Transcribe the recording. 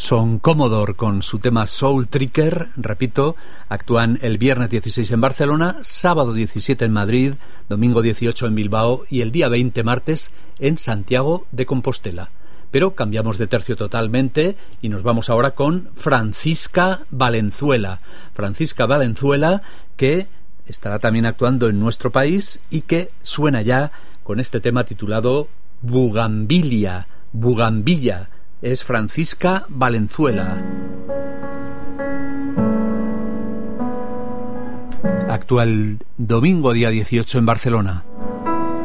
Son Commodore con su tema Soul Tricker. Repito, actúan el viernes 16 en Barcelona, sábado 17 en Madrid, domingo 18 en Bilbao y el día 20, martes, en Santiago de Compostela. Pero cambiamos de tercio totalmente y nos vamos ahora con Francisca Valenzuela. Francisca Valenzuela, que estará también actuando en nuestro país y que suena ya con este tema titulado Bugambilla. Es Francisca Valenzuela. Actúa el domingo día 18 en Barcelona.